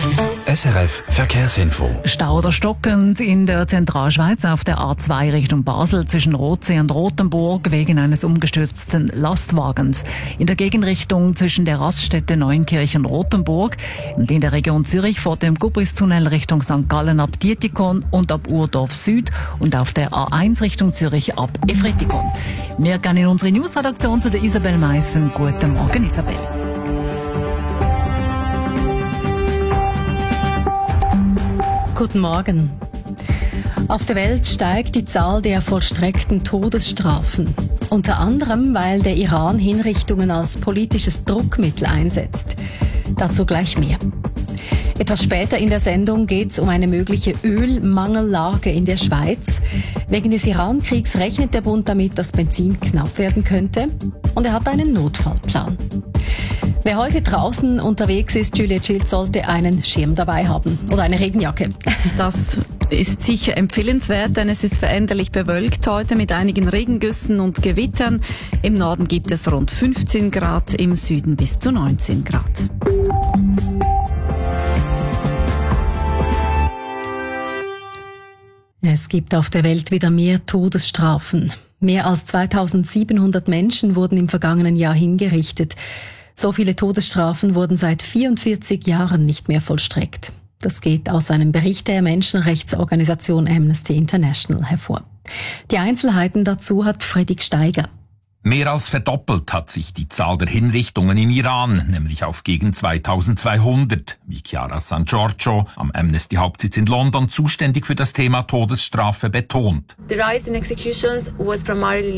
SRF Verkehrsinfo. Stau oder stockend in der Zentralschweiz auf der A2 Richtung Basel zwischen Rothsee und Rothenburg wegen eines umgestürzten Lastwagens. In der Gegenrichtung zwischen der Raststätte Neunkirchen und Rothenburg und in der Region Zürich vor dem Gubristunnel Richtung St. Gallen ab Dietikon und ab Urdorf Süd und auf der A1 Richtung Zürich ab Efretikon. Wir gehen in unsere Newsredaktion zu der Isabel Meissen. Guten Morgen, Isabel. Guten Morgen. Auf der Welt steigt die Zahl der vollstreckten Todesstrafen. Unter anderem, weil der Iran Hinrichtungen als politisches Druckmittel einsetzt. Dazu gleich mehr. Etwas später in der Sendung geht es um eine mögliche Ölmangellage in der Schweiz. Wegen des Iran-Kriegs rechnet der Bund damit, dass Benzin knapp werden könnte. Und er hat einen Notfallplan. Wer heute draußen unterwegs ist, Julia Schild, sollte einen Schirm dabei haben oder eine Regenjacke. Das ist sicher empfehlenswert, denn es ist veränderlich bewölkt heute mit einigen Regengüssen und Gewittern. Im Norden gibt es rund 15 Grad, im Süden bis zu 19 Grad. Es gibt auf der Welt wieder mehr Todesstrafen. Mehr als 2700 Menschen wurden im vergangenen Jahr hingerichtet. So viele Todesstrafen wurden seit 44 Jahren nicht mehr vollstreckt. Das geht aus einem Bericht der Menschenrechtsorganisation Amnesty International hervor. Die Einzelheiten dazu hat Fredrik Steiger. Mehr als verdoppelt hat sich die Zahl der Hinrichtungen im Iran, nämlich auf gegen 2200, wie Chiara San Giorgio, am Amnesty-Hauptsitz in London, zuständig für das Thema Todesstrafe, betont. The rise in executions was primarily